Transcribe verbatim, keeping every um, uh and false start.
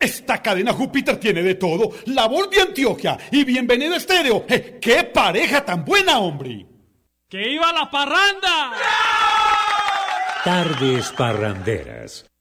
Esta cadena Júpiter tiene de todo. La Voz de Antioquia y Bienvenido Estéreo. Eh, ¡Qué pareja tan buena, hombre! ¡Que iba la parranda! Tardes parranderas.